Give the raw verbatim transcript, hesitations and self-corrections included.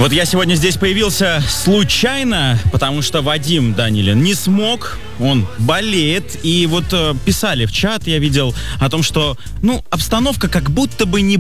Вот я сегодня здесь появился случайно, потому что Вадим Данилин не смог, он болеет. И вот э, писали в чат, я видел, о том, что, ну, обстановка как будто бы не